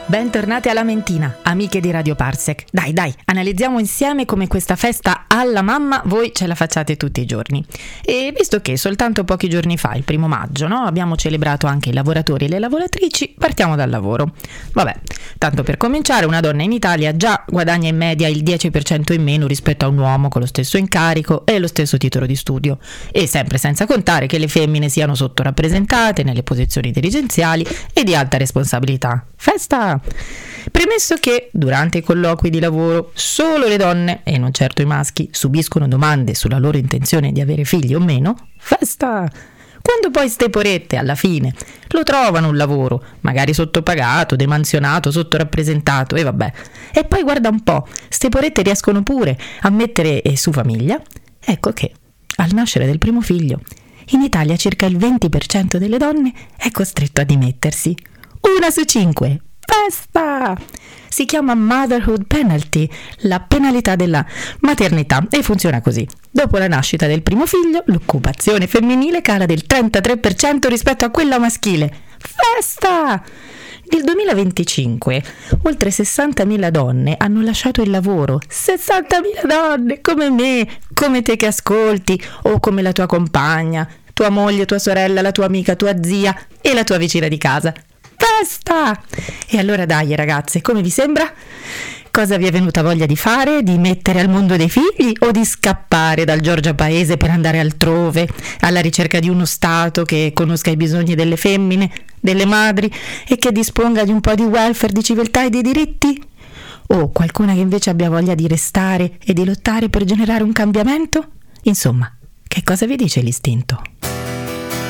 Bentornate alla Mentina, amiche di Radio Parsec. Dai, analizziamo insieme come questa festa alla mamma voi ce la facciate tutti i giorni. E visto che soltanto pochi giorni fa, il 1° maggio, abbiamo celebrato anche i lavoratori e le lavoratrici, partiamo dal lavoro. Vabbè, tanto per cominciare, una donna in Italia già guadagna in media il 10% in meno rispetto a un uomo con lo stesso incarico e lo stesso titolo di studio. E sempre senza contare che le femmine siano sottorappresentate nelle posizioni dirigenziali e di alta responsabilità. Festa! Premesso che durante i colloqui di lavoro solo le donne, e non certo i maschi, subiscono domande sulla loro intenzione di avere figli o meno, festa! Quando poi ste porette alla fine lo trovano un lavoro, magari sottopagato, demansionato, sottorappresentato e vabbè, e poi guarda un po', ste porette riescono pure a mettere su famiglia, ecco che al nascere del primo figlio in Italia circa il 20% delle donne è costretto a dimettersi. 1 su 5. Festa! Si chiama Motherhood Penalty, la penalità della maternità, e funziona così. Dopo la nascita del primo figlio, l'occupazione femminile cala del 33% rispetto a quella maschile. Festa! Nel 2025 oltre 60.000 donne hanno lasciato il lavoro. 60.000 donne, come me, come te che ascolti, o come la tua compagna, tua moglie, tua sorella, la tua amica, tua zia e la tua vicina di casa. Festa! E allora dai ragazze, come vi sembra? Cosa vi è venuta voglia di fare? Di mettere al mondo dei figli o di scappare dal Giorgia Paese per andare altrove, alla ricerca di uno Stato che conosca i bisogni delle femmine, delle madri e che disponga di un po' di welfare, di civiltà e di diritti? O qualcuna che invece abbia voglia di restare e di lottare per generare un cambiamento? Insomma, che cosa vi dice l'istinto?